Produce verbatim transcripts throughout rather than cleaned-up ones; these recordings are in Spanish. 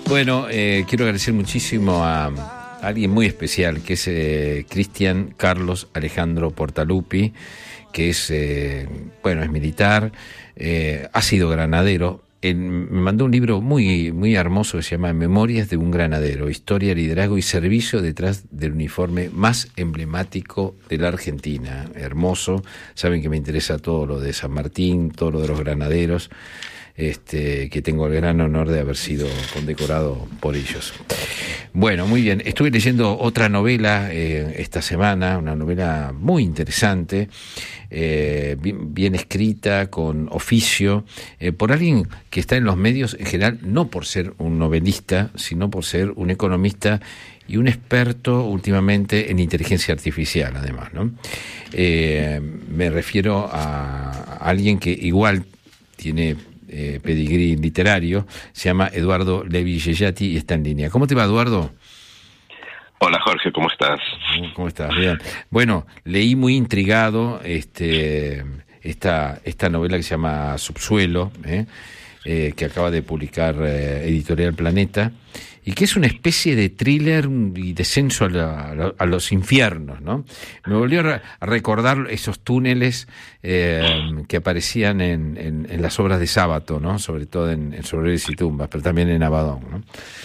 Bueno, eh, quiero agradecer muchísimo a, a alguien muy especial, que es eh, Cristian Carlos Alejandro Portaluppi, que es, eh, bueno, es militar, eh, ha sido granadero. Él me mandó un libro muy, muy hermoso que se llama Memorias de un granadero, historia, liderazgo y servicio detrás del uniforme más emblemático de la Argentina. Hermoso. Saben que me interesa todo lo de San Martín, todo lo de los granaderos. Este, que tengo el gran honor de haber sido condecorado por ellos. Bueno, muy bien. Estuve leyendo otra novela eh, esta semana, una novela muy interesante, eh, bien, bien escrita, con oficio, eh, por alguien que está en los medios en general, no por ser un novelista, sino por ser un economista y un experto últimamente en inteligencia artificial, además, ¿no? Eh, me refiero a alguien que igual tiene Eh, pedigrí literario, se llama Eduardo Levi Yeyati y está en línea. ¿Cómo te va, Eduardo? Hola, Jorge, ¿cómo estás? ¿Cómo estás? Bien. Bueno, leí muy intrigado este esta esta novela que se llama Subsuelo, ¿eh? Eh, que acaba de publicar eh, Editorial Planeta, y que es una especie de thriller y descenso a, la, a los infiernos, ¿no? Me volvió a recordar esos túneles eh, que aparecían en, en, en las obras de Sábato, ¿no? Sobre todo en, en Sobrevivir y Tumbas, pero también en Abaddon, ¿no?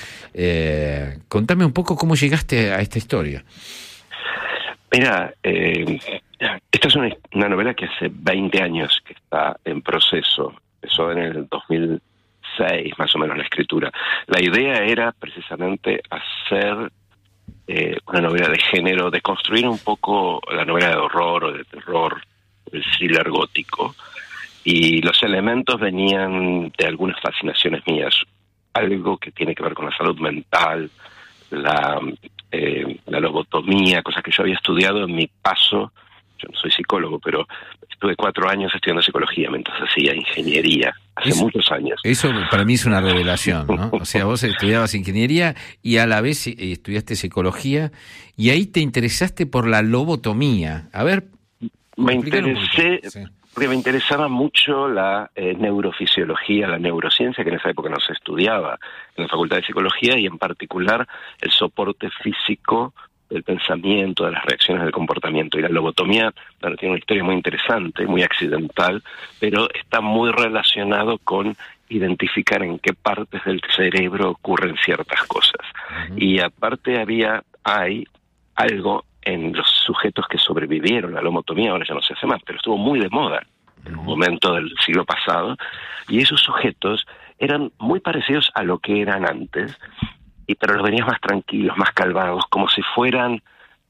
Eh, contame un poco cómo llegaste a esta historia. Mira, eh, esta es una, una novela que hace veinte años que está en proceso. Empezó en el dos mil seis, más o menos, la escritura. La idea era precisamente hacer eh, una novela de género, de construir un poco la novela de horror o de terror, el thriller gótico. Y los elementos venían de algunas fascinaciones mías. Algo que tiene que ver con la salud mental, la, eh, la lobotomía, cosas que yo había estudiado en mi paso. Yo no soy psicólogo, pero estuve cuatro años estudiando psicología mientras hacía ingeniería, hace eso, muchos años. Eso para mí es una revelación, ¿no? O sea, vos estudiabas ingeniería y a la vez estudiaste psicología y ahí te interesaste por la lobotomía. A ver, me interesé, sí. Porque me interesaba mucho la eh, neurofisiología, la neurociencia, que en esa época no se estudiaba en la Facultad de Psicología, y en particular el soporte físico del pensamiento, de las reacciones del comportamiento. Y la lobotomía, bueno, tiene una historia muy interesante, muy accidental, pero está muy relacionado con identificar en qué partes del cerebro ocurren ciertas cosas. Uh-huh. Y aparte había, hay algo en los sujetos que sobrevivieron a la lobotomía, ahora ya no se hace más, pero estuvo muy de moda en un momento del siglo pasado, y esos sujetos eran muy parecidos a lo que eran antes, y pero los venías más tranquilos, más calmados, como si fueran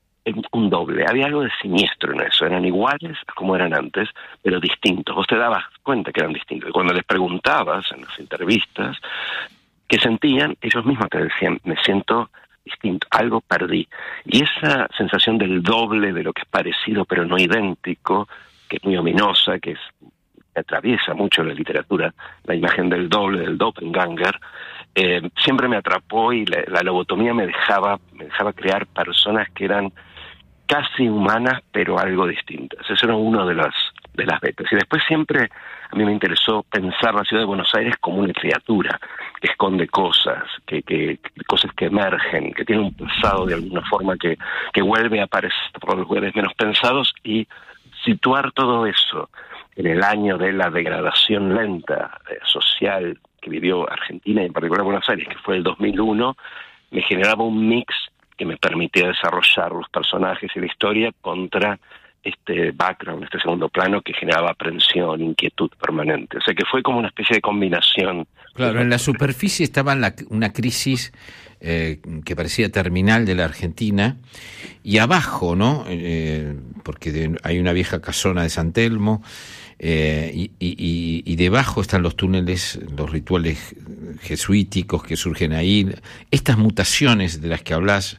un doble. Había algo de siniestro en eso, eran iguales a como eran antes, pero distintos. Vos te dabas cuenta que eran distintos, y cuando les preguntabas en las entrevistas qué sentían, ellos mismos te decían, me siento distinto, algo perdí. Y esa sensación del doble, de lo que es parecido pero no idéntico, que es muy ominosa, que es que atraviesa mucho la literatura, la imagen del doble, del doppelganger, eh, siempre me atrapó, y la, la lobotomía me dejaba, me dejaba crear personas que eran casi humanas pero algo distintas. Eso era uno de las de las vetas. Y después siempre a mí me interesó pensar la ciudad de Buenos Aires como una criatura que esconde cosas, que, que cosas que emergen, que tiene un pasado de alguna forma que, que vuelve a aparecer por los lugares menos pensados, y situar todo eso en el año de la degradación lenta eh, social que vivió Argentina y en particular Buenos Aires, que fue el dos mil uno, me generaba un mix que me permitía desarrollar los personajes y la historia contra este background, este segundo plano que generaba aprensión, inquietud permanente. O sea que fue como una especie de combinación. Claro, en la superficie estaba la, una crisis eh, que parecía terminal de la Argentina, y abajo, ¿no? Eh, porque de, hay una vieja casona de San Telmo, eh, y, y, y debajo están los túneles, los rituales jesuíticos que surgen ahí, estas mutaciones de las que hablas,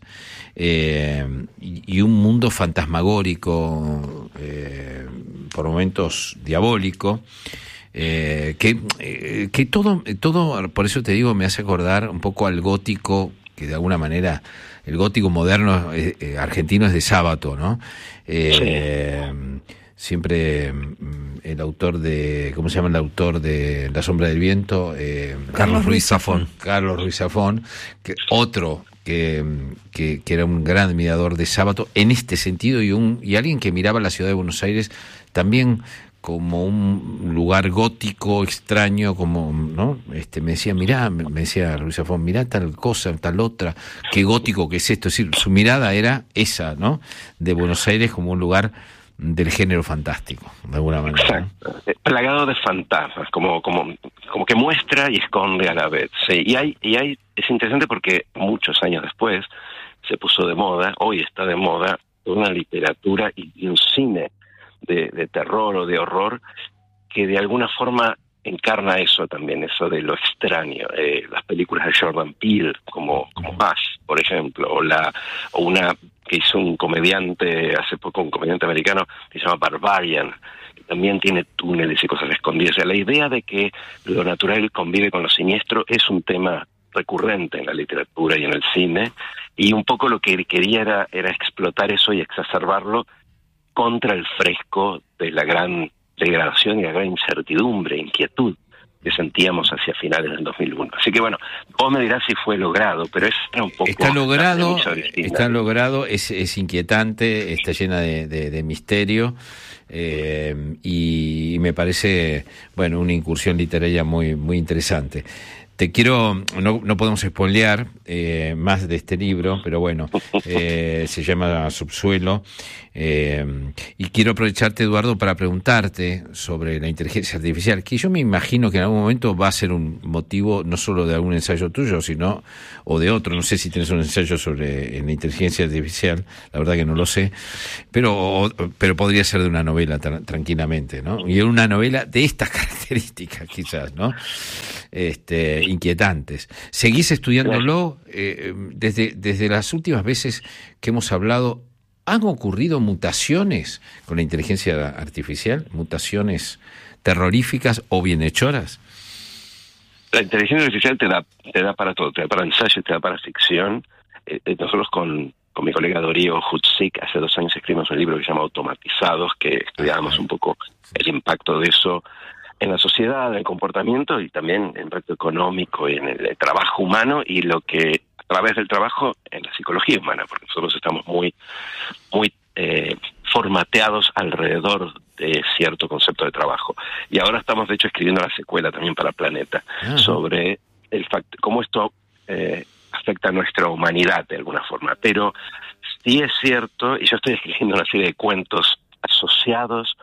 eh, y, y un mundo fantasmagórico, eh, por momentos diabólico, eh, que, eh, que todo, todo, por eso te digo, me hace acordar un poco al gótico, que de alguna manera el gótico moderno eh, eh, argentino es de Sábato, ¿no? Eh, sí. siempre el autor de, ¿cómo se llama el autor de La sombra del viento? Eh, Carlos Ruiz Zafón. Carlos Ruiz Zafón, que otro que, que, que era un gran admirador de Sábato en este sentido, y un y alguien que miraba la ciudad de Buenos Aires también como un lugar gótico extraño, como, ¿no? Este, me decía, mirá, me decía Ruiz Zafón, mirá tal cosa, tal otra, qué gótico que es esto. Es decir, su mirada era esa, ¿no? De Buenos Aires como un lugar del género fantástico, de alguna manera. Exacto, ¿no? Plagado de fantasmas, como, como, como que muestra y esconde a la vez. Sí, y hay, y hay, es interesante porque muchos años después se puso de moda, hoy está de moda, una literatura y, y un cine De, de terror o de horror que de alguna forma encarna eso también, eso de lo extraño. Eh, las películas de Jordan Peele, como, como Us, por ejemplo, o la o una que hizo un comediante hace poco, un comediante americano que se llama Barbarian, que también tiene túneles y cosas escondidas. O sea, la idea de que lo natural convive con lo siniestro es un tema recurrente en la literatura y en el cine, y un poco lo que quería era, era explotar eso y exacerbarlo contra el fresco de la gran degradación y la gran incertidumbre, inquietud que sentíamos hacia finales del dos mil uno. Así que bueno, vos me dirás si fue logrado, pero es un poco... Está logrado, está logrado, es, es inquietante, está llena de, de, de misterio, eh, y me parece, bueno, una incursión literaria muy, muy interesante. Te quiero, no, no podemos spoilear eh, más de este libro, pero bueno, eh, se llama Subsuelo, eh, y quiero aprovecharte, Eduardo, para preguntarte sobre la inteligencia artificial, que yo me imagino que en algún momento va a ser un motivo no solo de algún ensayo tuyo, sino o de otro. No sé si tienes un ensayo sobre la inteligencia artificial, la verdad que no lo sé, pero pero podría ser de una novela tra- tranquilamente, ¿no? Y una novela de estas características, quizás, ¿no? Este, inquietantes. ¿Seguís estudiándolo? Eh, desde, desde las últimas veces que hemos hablado, ¿han ocurrido mutaciones con la inteligencia artificial? ¿Mutaciones terroríficas o bienhechoras? La inteligencia artificial te da, te da para todo, te da para ensayo, te da para ficción. Eh, nosotros con, con mi colega Darío Hutzik hace dos años escribimos un libro que se llama Automatizados, que estudiábamos un poco el impacto de eso en la sociedad, en el comportamiento y también en el impacto económico y en el, el trabajo humano, y lo que a través del trabajo en la psicología humana, porque nosotros estamos muy muy eh, formateados alrededor de cierto concepto de trabajo. Y ahora estamos de hecho escribiendo la secuela también para Planeta, uh-huh, sobre el fact- cómo esto eh, afecta a nuestra humanidad de alguna forma. Pero sí es cierto, y yo estoy escribiendo una serie de cuentos asociados,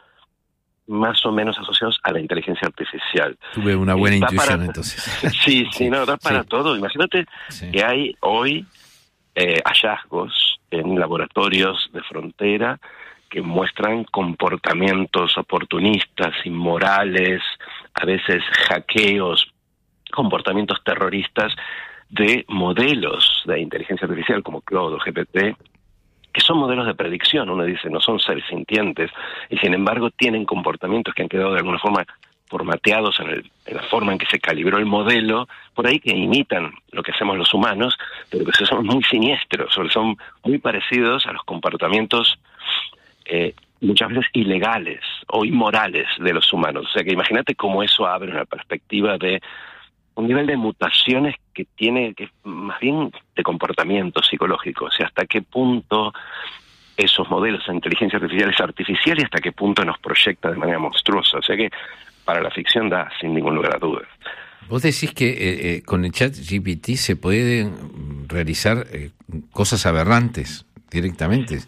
más o menos asociados a la inteligencia artificial. Tuve una buena da intuición, para, entonces. Sí, sí, no, da para sí. todo. Imagínate sí. que hay hoy eh, hallazgos en laboratorios de frontera que muestran comportamientos oportunistas, inmorales, a veces hackeos, comportamientos terroristas de modelos de inteligencia artificial como Claude o G P T, que son modelos de predicción. Uno dice, no son seres sintientes, y sin embargo tienen comportamientos que han quedado de alguna forma formateados en, el, en la forma en que se calibró el modelo, por ahí que imitan lo que hacemos los humanos, pero que son muy siniestros, o son muy parecidos a los comportamientos eh, muchas veces ilegales o inmorales de los humanos. O sea que imagínate cómo eso abre una perspectiva de un nivel de mutaciones que tiene, que más bien de comportamiento psicológico, o sea, hasta qué punto esos modelos de inteligencia artificial es artificial y hasta qué punto nos proyecta de manera monstruosa. O sea que para la ficción da sin ningún lugar a dudas. Vos decís que eh, eh, con el chat G P T se pueden realizar eh, cosas aberrantes directamente.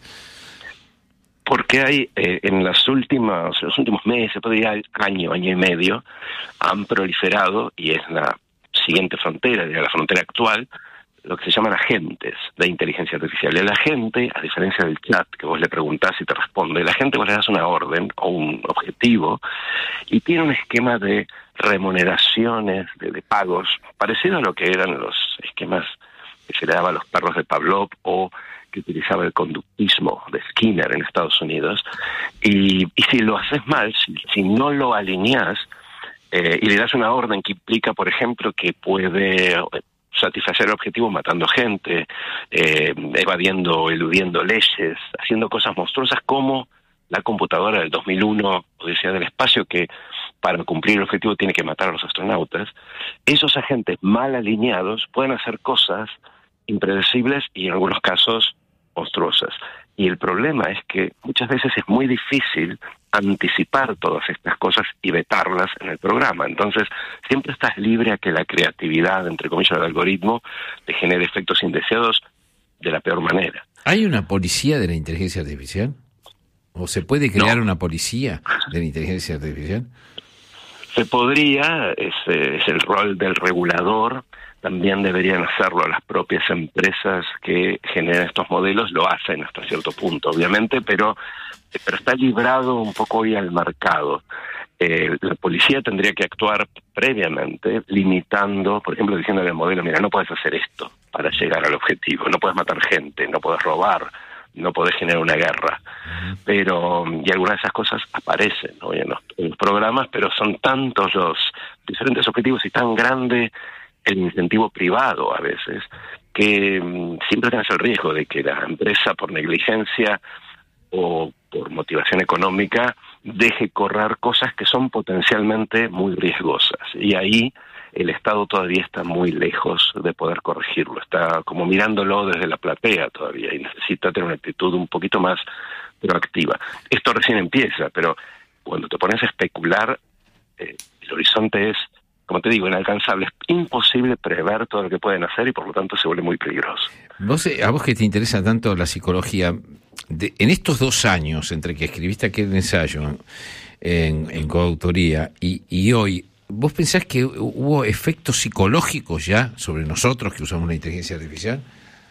Porque hay eh, en las últimas, los últimos meses, podría año, año y medio, han proliferado, y es la siguiente frontera, la frontera actual, lo que se llaman agentes de inteligencia artificial. El agente, a diferencia del chat, que vos le preguntás y te responde, el agente vos le das una orden o un objetivo y tiene un esquema de remuneraciones, de, de pagos, parecido a lo que eran los esquemas que se le daba a los perros de Pavlov o que utilizaba el conductismo de Skinner en Estados Unidos, y, y si lo haces mal, si, si no lo alineás eh, y le das una orden que implica, por ejemplo, que puede satisfacer el objetivo matando gente, eh, evadiendo, eludiendo leyes, haciendo cosas monstruosas como la computadora del dos mil uno, Odisea del Espacio, que para cumplir el objetivo tiene que matar a los astronautas, esos agentes mal alineados pueden hacer cosas impredecibles y en algunos casos monstruosas. Y el problema es que muchas veces es muy difícil anticipar todas estas cosas y vetarlas en el programa. Entonces, siempre estás libre a que la creatividad, entre comillas, del algoritmo te genere efectos indeseados de la peor manera. ¿Hay una policía de la inteligencia artificial? ¿O se puede crear No. una policía de la inteligencia artificial? Se podría, es, es el rol del regulador. También deberían hacerlo las propias empresas que generan estos modelos, lo hacen hasta cierto punto, obviamente, pero, pero está librado un poco hoy al mercado. Eh, la policía tendría que actuar previamente, limitando, por ejemplo, diciéndole al modelo, mira, no puedes hacer esto para llegar al objetivo, no puedes matar gente, no puedes robar, no podés generar una guerra. Pero, y algunas de esas cosas aparecen, ¿no?, en, los, en los programas, pero son tantos los diferentes objetivos y tan grande el incentivo privado a veces, que um, siempre tenés el riesgo de que la empresa, por negligencia o por motivación económica, deje correr cosas que son potencialmente muy riesgosas. Y ahí el Estado todavía está muy lejos de poder corregirlo. Está como mirándolo desde la platea todavía y necesita tener una actitud un poquito más proactiva. Esto recién empieza, pero cuando te pones a especular, eh, el horizonte es, como te digo, inalcanzable. Es imposible prever todo lo que pueden hacer y por lo tanto se vuelve muy peligroso. Vos, a vos que te interesa tanto la psicología, de, en estos dos años entre que escribiste aquel ensayo en, en coautoría y, y hoy, ¿vos pensás que hubo efectos psicológicos ya sobre nosotros que usamos la inteligencia artificial?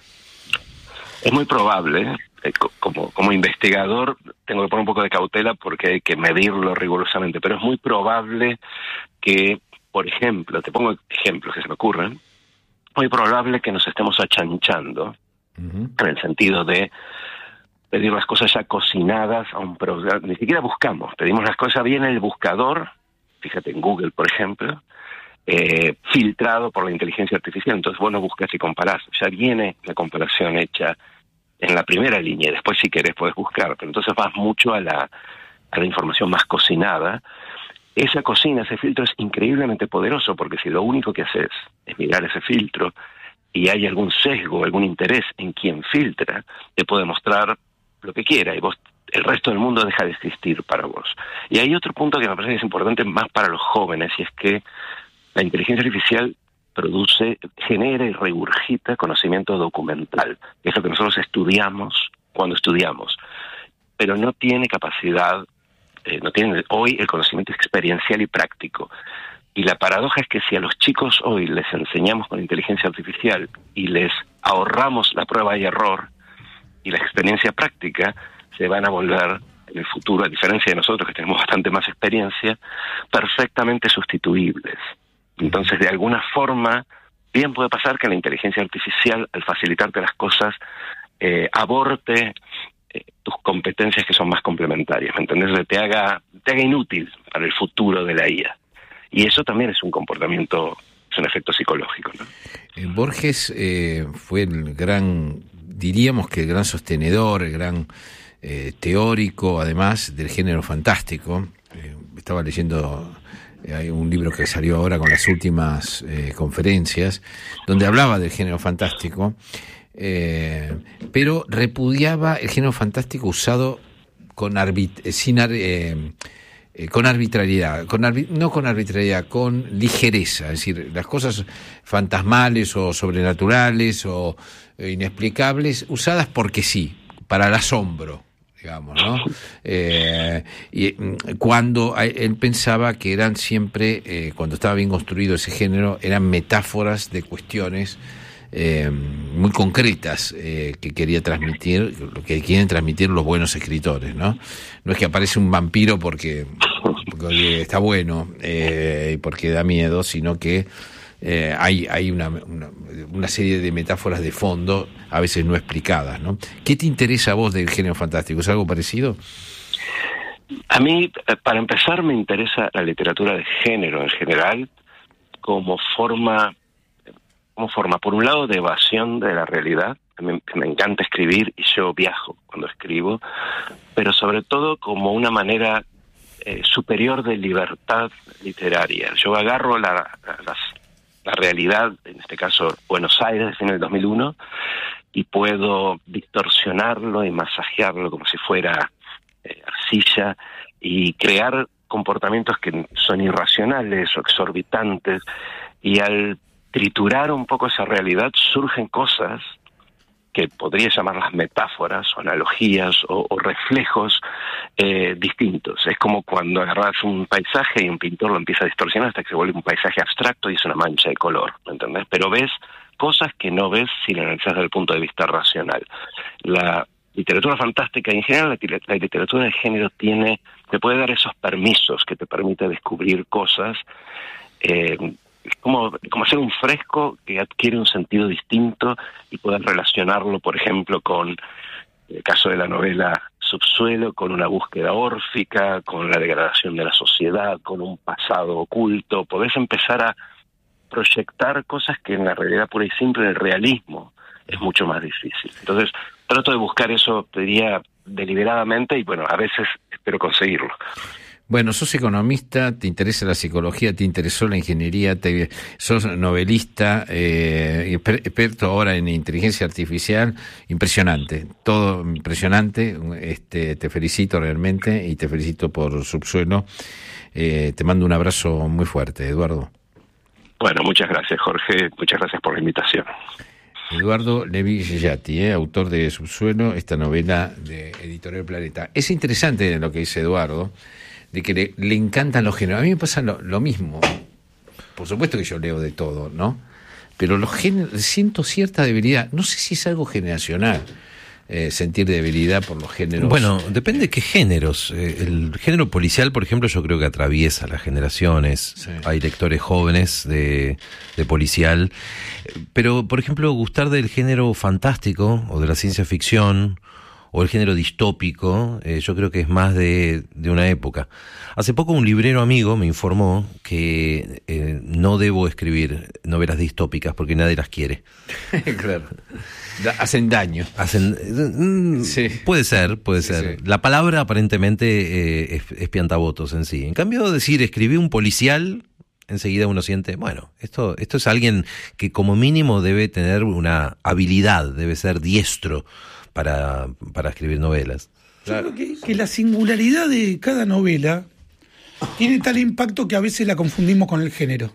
Es muy probable. Eh, como, como investigador tengo que poner un poco de cautela porque hay que medirlo rigurosamente, pero es muy probable que, por ejemplo, te pongo ejemplos que se me ocurren, muy probable que nos estemos achanchando, uh-huh. en el sentido de pedir las cosas ya cocinadas a un programa. Ni siquiera buscamos, pedimos las cosas bien en el buscador, fíjate en Google, por ejemplo, eh, filtrado por la inteligencia artificial. Entonces vos no buscas y comparás, ya viene la comparación hecha en la primera línea, y después si querés podés buscar, pero entonces vas mucho a la, a la información más cocinada. Esa cocina, ese filtro es increíblemente poderoso, porque si lo único que haces es mirar ese filtro y hay algún sesgo, algún interés en quien filtra, te puede mostrar lo que quiera y vos, el resto del mundo deja de existir para vos. Y hay otro punto que me parece que es importante más para los jóvenes, y es que la inteligencia artificial produce, genera y regurgita conocimiento documental, que es lo que nosotros estudiamos cuando estudiamos, pero no tiene capacidad, eh, no tiene hoy el conocimiento experiencial y práctico. Y la paradoja es que si a los chicos hoy les enseñamos con inteligencia artificial y les ahorramos la prueba y error y la experiencia práctica, se van a volver en el futuro, a diferencia de nosotros que tenemos bastante más experiencia, perfectamente sustituibles. Entonces, de alguna forma, bien puede pasar que la inteligencia artificial, al facilitarte las cosas, eh, aborte eh, tus competencias que son más complementarias, ¿me entendés? Te haga, te haga inútil para el futuro de la I A. Y eso también es un comportamiento, es un efecto psicológico, ¿no? Eh, Borges eh, fue el gran, diríamos que el gran sostenedor, el gran eh, teórico, además, del género fantástico. Eh, estaba leyendo... Hay un libro que salió ahora con las últimas eh, conferencias, donde hablaba del género fantástico, eh, pero repudiaba el género fantástico usado con, arbit sin ar eh, eh, con arbitrariedad, con arbi no con arbitrariedad, con ligereza, es decir, las cosas fantasmales o sobrenaturales o eh, inexplicables, usadas porque sí, para el asombro, digamos, ¿no? Eh, y cuando él pensaba que eran siempre, eh, cuando estaba bien construido ese género, eran metáforas de cuestiones eh, muy concretas eh, que quería transmitir, lo que quieren transmitir los buenos escritores, ¿no? No es que aparece un vampiro porque, porque está bueno eh, y porque da miedo, sino que Eh, hay hay una, una, una serie de metáforas de fondo, a veces no explicadas, ¿no? ¿Qué te interesa a vos del género fantástico? ¿Es algo parecido? A mí, para empezar, me interesa la literatura de género en general como forma, como forma, por un lado, de evasión de la realidad, me, me encanta escribir y yo viajo cuando escribo, pero sobre todo como una manera eh, superior de libertad literaria. Yo agarro la, la, la realidad, en este caso Buenos Aires, en el dos mil uno, y puedo distorsionarlo y masajearlo como si fuera eh, arcilla y crear comportamientos que son irracionales o exorbitantes, y al triturar un poco esa realidad surgen cosas que podría llamarlas metáforas o analogías o, o reflejos eh, distintos. Es como cuando agarras un paisaje y un pintor lo empieza a distorsionar hasta que se vuelve un paisaje abstracto y es una mancha de color, ¿me entendés? Pero ves cosas que no ves si lo analizas desde el punto de vista racional. La literatura fantástica y en general la, la literatura de género tiene, te puede dar esos permisos que te permite descubrir cosas. Eh, es como, como hacer un fresco que adquiere un sentido distinto y poder relacionarlo, por ejemplo, con el caso de la novela Subsuelo, con una búsqueda órfica, con la degradación de la sociedad, con un pasado oculto. Podés empezar a proyectar cosas que en la realidad pura y simple, en el realismo, es mucho más difícil. Entonces, trato de buscar eso, te diría, deliberadamente, y bueno, a veces espero conseguirlo. Bueno, sos economista, te interesa la psicología, te interesó la ingeniería, te, sos novelista, eh, experto ahora en inteligencia artificial, impresionante, todo impresionante, este, te felicito realmente y te felicito por Subsuelo. Eh, te mando un abrazo muy fuerte, Eduardo. Bueno, muchas gracias, Jorge, muchas gracias por la invitación. Eduardo Levi Gellati, eh, autor de Subsuelo, esta novela de Editorial Planeta. Es interesante lo que dice Eduardo, de que le, le encantan los géneros. A mí me pasa lo, lo mismo. Por supuesto que yo leo de todo, ¿no? Pero los géneros, siento cierta debilidad. No sé si es algo generacional, eh, sentir debilidad por los géneros. Bueno, depende de qué géneros. Eh, el género policial, por ejemplo, yo creo que atraviesa las generaciones. Sí. Hay lectores jóvenes de, de policial. Pero, por ejemplo, gustar del género fantástico o de la ciencia ficción o el género distópico, eh, yo creo que es más de, de una época. Hace poco un librero amigo me informó que eh, no debo escribir novelas distópicas porque nadie las quiere. Claro. Hacen daño. Hacen, sí. Puede ser, puede sí, ser. Sí. La palabra aparentemente eh, es, es piantabotos en sí. En cambio, decir escribí un policial, enseguida uno siente, bueno, esto, esto es alguien que como mínimo debe tener una habilidad, debe ser diestro para, para escribir novelas. Claro. Yo creo que, que la singularidad de cada novela tiene tal impacto que a veces la confundimos con el género.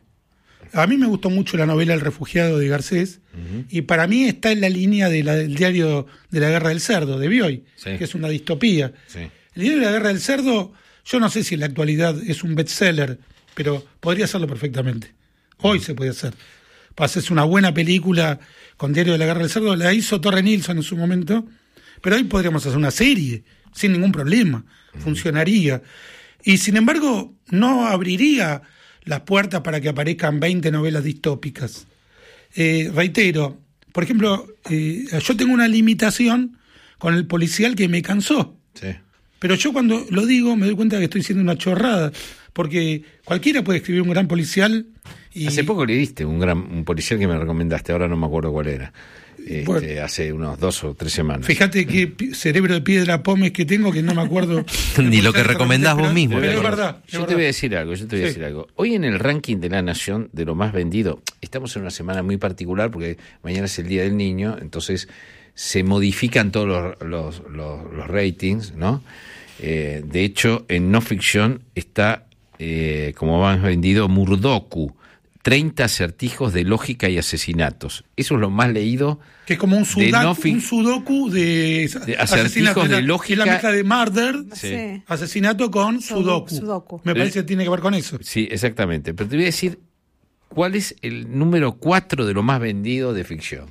A mí me gustó mucho la novela El refugiado de Garcés, uh-huh. y para mí está en la línea de la, del diario de la Guerra del Cerdo, de Bioy, sí. que es una distopía. Sí. El diario de la Guerra del Cerdo, yo no sé si en la actualidad es un bestseller, pero podría hacerlo perfectamente. Hoy uh-huh. se puede hacer. Para hacerse una buena película con Diario de la Guerra del Cerdo, la hizo Torre Nilsson en su momento, pero hoy podríamos hacer una serie, sin ningún problema, uh-huh. funcionaría. Y sin embargo, no abriría las puertas para que aparezcan veinte novelas distópicas. Eh, reitero, por ejemplo, eh, yo tengo una limitación con el policial que me cansó. Sí. Pero yo cuando lo digo me doy cuenta que estoy siendo una chorrada, porque cualquiera puede escribir un gran policial. Y... Hace poco le diste un gran un policial que me recomendaste, ahora no me acuerdo cuál era. Este, bueno, hace unos dos o tres semanas. Fíjate qué cerebro de piedra pómez que tengo, que no me acuerdo. Ni lo que recomendás vos mismo. Pero es verdad. Yo verdad. te voy a decir algo, yo te voy sí. a decir algo. Hoy en el ranking de La Nación, de lo más vendido, estamos en una semana muy particular porque mañana es el Día del Niño, entonces se modifican todos los, los, los, los ratings, ¿no? Eh, de hecho, en no ficción está, eh, como más vendido, Murdoku. treinta acertijos de lógica y asesinatos. Eso es lo más leído. Que es como un, sudaku, no fi- un sudoku de, de acertijos de lógica. La mezcla de murder, sí. asesinato con sudoku. sudoku. Me parece que tiene que ver con eso. Sí, exactamente. Pero te voy a decir cuál es el número cuatro de lo más vendido de ficción.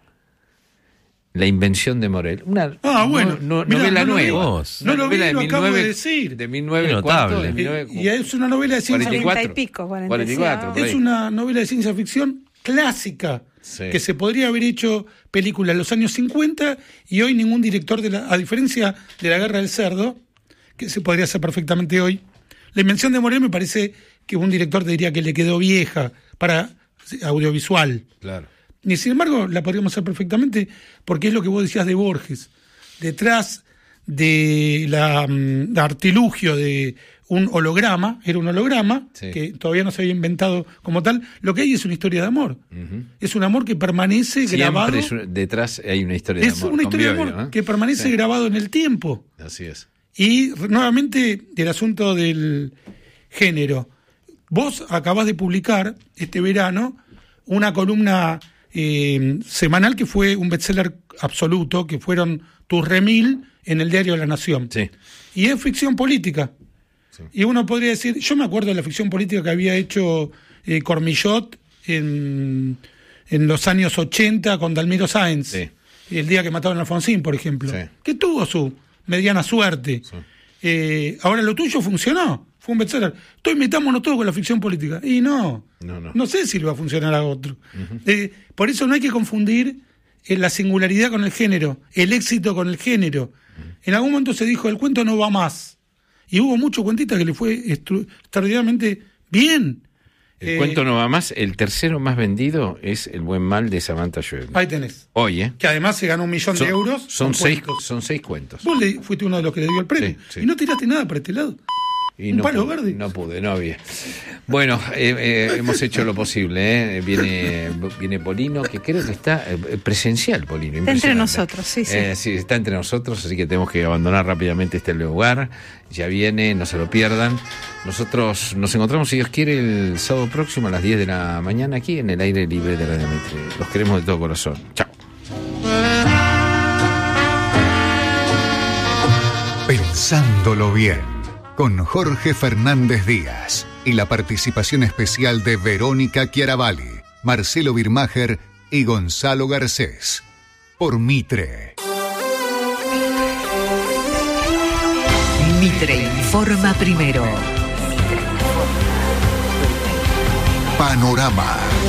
La invención de Morel. Una ah, bueno, no, no, mirá, novela no nueva. No, no lo vi, lo acabo de decir. De mil novecientos cuatro, de mil novecientos cuatro. Y es una novela de ciencia ficción. cuarenta y pico, cuarenta y cuatro. Es una novela de ciencia ficción clásica, sí. que se podría haber hecho película en los años cincuenta y hoy ningún director, de la, a diferencia de La Guerra del Cerdo, que se podría hacer perfectamente hoy. La invención de Morel me parece que un director te diría que le quedó vieja para audiovisual. Claro. Y sin embargo, la podríamos hacer perfectamente, porque es lo que vos decías de Borges. Detrás de la, um, artilugio de un holograma, era un holograma, sí. que todavía no se había inventado como tal, lo que hay es una historia de amor. Uh-huh. Es un amor que permanece Siempre grabado. Es un, detrás hay una historia de es amor. Es una historia de amor ¿no? que permanece sí. grabado en el tiempo. Así es. Y nuevamente, el asunto del género. Vos acabás de publicar este verano una columna eh, semanal que fue un bestseller absoluto, que fueron tus remil en el Diario de la Nación. Sí. Y es ficción política. Sí. Y uno podría decir, yo me acuerdo de la ficción política que había hecho eh, Cormillot en, en los años ochenta con Dalmiro Sáenz, sí. el día que mataron a Alfonsín, por ejemplo, sí. que tuvo su mediana suerte. Sí. Eh, ahora lo tuyo funcionó, fue un bestseller. Estoy metámonos todos con la ficción política. Y no, no, no. no sé si le va a funcionar a otro. Uh-huh. Eh, por eso no hay que confundir eh, la singularidad con el género, el éxito con el género. Uh-huh. En algún momento se dijo, el cuento no va más. Y hubo muchos cuentistas que le fue estru- extraordinariamente bien. El eh, cuento no va más. El tercero más vendido es El buen mal de Samantha Schweblin. Ahí tenés. Hoy, ¿eh? Que además se ganó un millón son, de euros. Son seis, son seis cuentos. Vos le, fuiste uno de los que le dio el premio. Sí, sí. Y no tiraste nada para este lado. Y un no palo pude, verde. No pude, no había. Bueno, eh, eh, hemos hecho lo posible. ¿eh? Viene, viene Polino, que creo que está eh, presencial, Polino. Está entre nosotros, sí, sí. Eh, sí, está entre nosotros, así que tenemos que abandonar rápidamente este lugar. Ya viene, no se lo pierdan. Nosotros nos encontramos, si Dios quiere, el sábado próximo a las diez de la mañana aquí en el aire libre de Radio Mitre. Los queremos de todo corazón. Chao. Pensándolo bien, con Jorge Fernández Díaz y la participación especial de Verónica Chiaravalli, Marcelo Birmacher y Gonzalo Garcés. Por Mitre. Mitre informa primero. Panorama.